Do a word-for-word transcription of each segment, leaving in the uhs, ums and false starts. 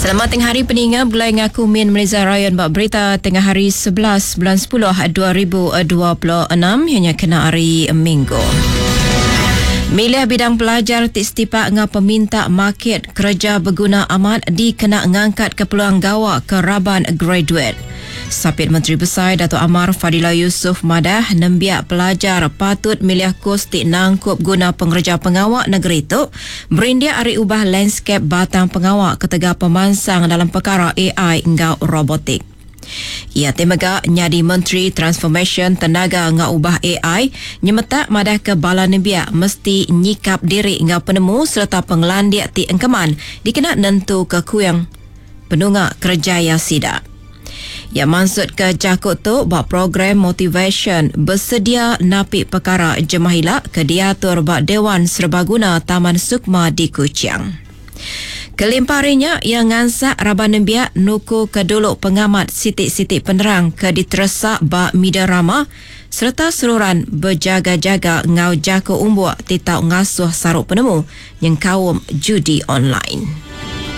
Selamat tengah hari peningat Bulai ngaku Min Meleza Ryan bak berita tengah hari sebelas bulan sepuluh dua ribu dua puluh enam hanya kena hari Minggu. Milih bidang pelajar tik setipak ngah peminta market kerja berguna amat dikena ngangkat ke peluang gawak ke raban graduate. Sapit Menteri Besar Dato' Amar Fadila Yusof madah nembiak pelajar patut milih kos tik nangkup guna pengerja pengawak negeri tu berindia ari ubah landscape batang pengawak ketega pemansang dalam perkara A I ngau robotik. Ia temaga nyadi Menteri Transformation Tenaga ngau ubah A I nyemetak madah ke bala nembiak mesti nyikap diri ngau penemu serta pengelandiak ti engkeman dikena nentu ke kuyang penunga kerja yang sida. Yang maksud ke jakut tu buat program motivation bersedia napik perkara jemahila ke diatur buat Dewan Serbaguna Taman Sukma di Kuching. Kelimparinya yang ngansak Raban Nembiak nuku ke duluk pengamat sitik-sitik penerang ke diteresak bak media rama serta seluruhan berjaga-jaga ngau jakut umbuak titau ngasuh saruk penemu yang kaum judi online.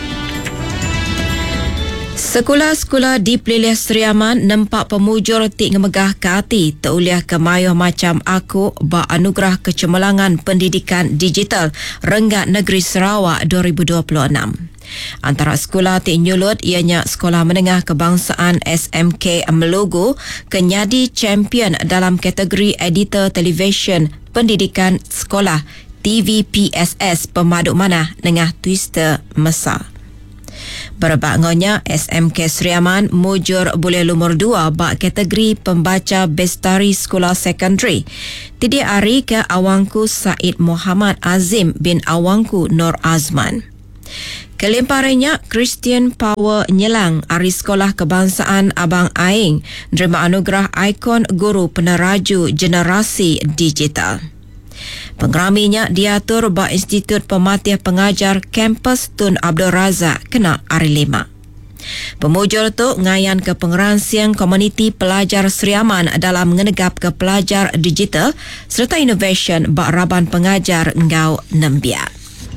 Sekolah-sekolah di Pelilih Seriaman nampak pemujur tik ngemegah ke hati teuliah kemayuh macam aku bak anugerah kecemerlangan pendidikan digital Renggat Negeri Sarawak dua ribu dua puluh enam. Antara sekolah tik nyulut ianya Sekolah Menengah Kebangsaan S M K Melogo kenyadi champion dalam kategori editor televisyen pendidikan sekolah T V P S S Pemaduk Manah Nengah Twister Mesa. Berbakngonya S M K Seriaman mujur boleh lumur dua bak kategori pembaca bestari sekolah sekondari. Tidi hari ke awangku Said Muhammad Azim bin awangku Nur Azman. Kelimparinya Christian Power Nyelang ari sekolah kebangsaan Abang Aing nerima anugerah ikon guru peneraju generasi digital. Pengeraminya diatur bak Institut Pematih Pengajar Kampus Tun Abdul Razak kena hari lima. Pemujur tu ngayan ke pengeransian komuniti pelajar Seriaman dalam mengenegap ke pelajar digital serta innovation bak Raban Pengajar ngau nembiak.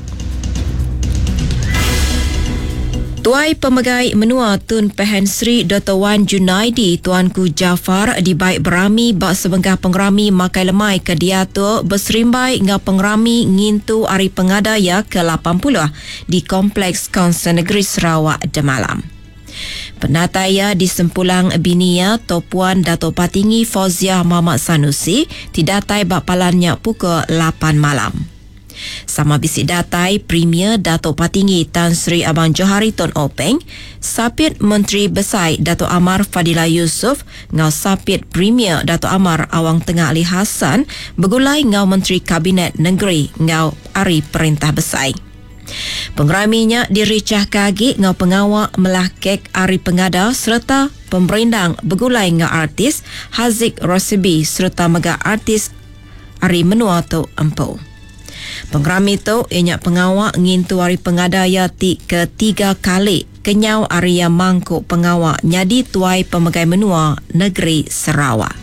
Tuai Pemegai Menua Tun Pehen Sri Doktor Wan Junaidi Tuanku Jafar dibaik berami bak sebenggah pengerami makai lemai ke diatur berserimbai ngau pengerami ngintu ari pengadaya ke lapan puluh di Kompleks Kaunsil Negeri Sarawak Demalam. Penataya di Sempulang Binia Topuan Dato' Patinggi Fauziah Muhammad Sanusi didatai bak palannya pukul lapan malam. Sama bisi datai Premier Dato' Patinggi Tan Sri Abang Johari Tun Openg, Sapit Menteri Besar Dato' Amar Fadila Yusof, ngau Sapit Premier Dato' Amar Awang Tengah Ali Hassan, bergulai ngau Menteri Kabinet Negeri ngau Ari Perintah Besar. Pengeraminya diricah kagi ngau pengawak melahkek Ari Pengada serta pemberendang bergulai ngau artis Haziq Rosibi serta mega artis Ari Menua tu Empu. Pengerami tu ianya pengawak ngintu hari pengadaya ti ketiga kali kenyau area mangkuk pengawak nyadi Tuai Pemegai Menua Negeri Sarawak.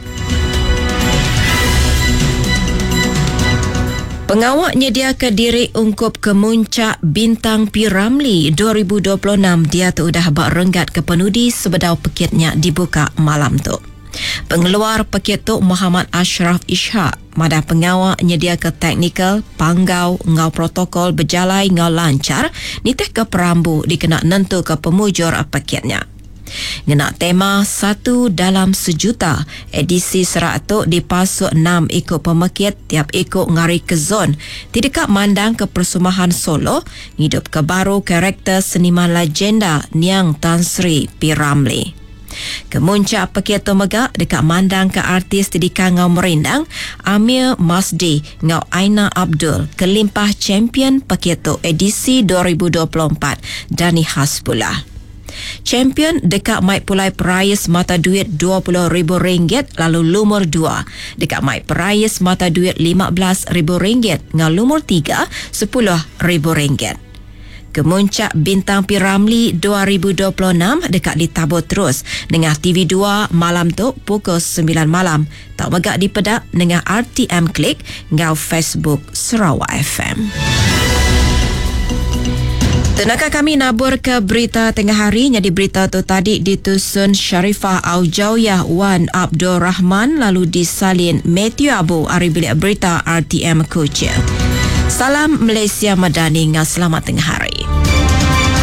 Pengawak nyedia ke diri ungkup kemuncak Bintang P. Ramlee dua ribu dua puluh enam dia tu dah bak renggat ke penudi sebedau pekitnya dibuka malam tu. Pengeluar paket tu Muhammad Ashraf Ishak madah pengawak nyedia ke teknikal, panggau, ngau protokol berjalai ngau lancar niteh ke perambu dikena nentu ke pemujur paketnya. Ngena tema satu dalam sejuta edisi seratus dipasuk enam ikut pemekit tiap ikut ngari ke zon tidak mandang ke persumahan Solo hidup ke baru karakter seniman legenda Niang Tan Sri P. Ramlee. Kemuncak paket tu megak dekat mandang ke artis tedika ngau merindang Amir Masdi ngau Aina Abdul kelimpah champion paket tu edisi dua ribu dua puluh empat Dani Hasbullah. Champion dekat Mike Pulai Perayas mata duit dua puluh ribu ringgit lalu lumur dua dekat Mike Perayas mata duit lima belas ribu ringgit ngau lumur tiga sepuluh ribu ringgit. Kemuncak Bintang P. Ramlee dua ribu dua puluh enam dekat ditabur terus dengan T V dua malam tu pukul sembilan malam. Tak megak dipedak dengan R T M Klik ngau Facebook Sarawak F M. Tenaga kami nabur ke berita tengah hari. Jadi berita tu tadi ditusun Sharifah Aujauyah Wan Abdul Rahman, lalu disalin Matthew Abu dari bilik berita R T M Kuching. Salam Malaysia Madani, selamat tengah hari.